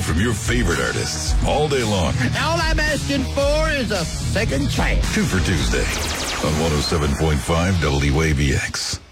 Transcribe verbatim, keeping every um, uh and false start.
from your favorite artists all day long. All I'm asking for is a second chance. Two for Tuesday on one oh seven point five W A B X.